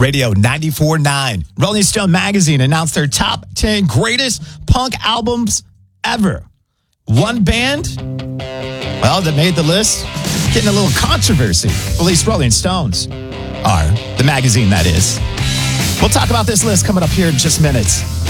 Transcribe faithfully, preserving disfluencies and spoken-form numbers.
Radio ninety-four point nine. Rolling Stone magazine announced their top ten greatest punk albums ever. One band, well, that made the list, getting a little controversy. At least Rolling Stones are. The magazine, that is. We'll talk about this list coming up here in just minutes.